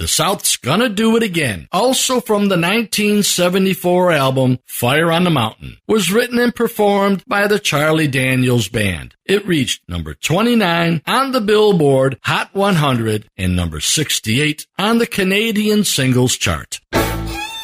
The South's Gonna Do It Again, also from the 1974 album Fire on the Mountain, was written and performed by the Charlie Daniels Band. It reached number 29 on the Billboard Hot 100 and number 68 on the Canadian Singles Chart.